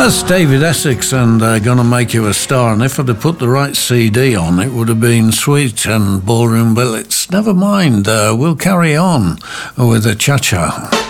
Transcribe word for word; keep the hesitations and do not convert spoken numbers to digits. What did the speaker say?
That's David Essex and uh, Gonna Make You a Star. And if I'd have put the right C D on, it would have been Sweet and Ballroom Billets. Never mind, uh, we'll carry on with a cha-cha.